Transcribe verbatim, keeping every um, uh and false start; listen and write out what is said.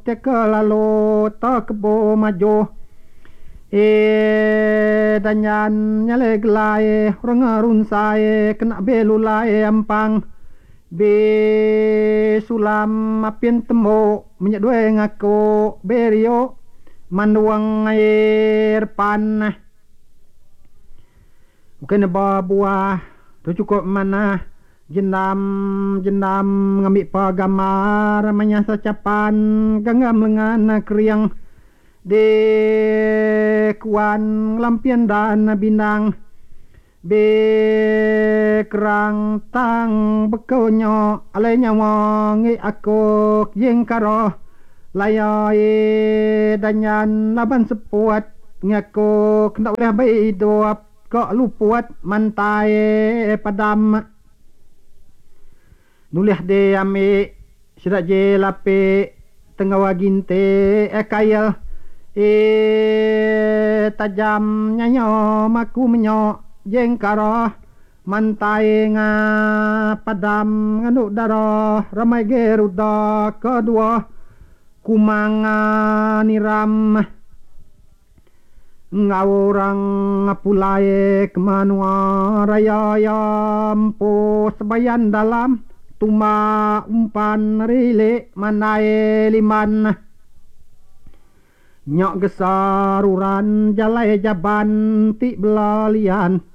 teka lalu tak kebo maju e danyan nyale gelai rengarun sae kena belulai ampang be sulam apin temo minyak dua ngaku berio manduang air pan mungkin ba buah tu cukup mana jenam jenam ngambil pagamar namanya sacapan ganggam lengan kriang de kuan lampian dan binang be kerang tang bekonyo alenya wangi aku yeng karo layai danyan laban sepuat ngaku kena boleh baik hidup kok lupuat mantai padam nulis de ame sidak je lape tengah waginte e kayal e tajam nyanyo maku menyo jeng karo mantai nga padam nganu daro ramai geruda kedua kumanga niram ngawurang pulai kemanua raya yampo sebayan dalam tuma umpan rile manai liman nyok gesaruran jalai jaban ti belalian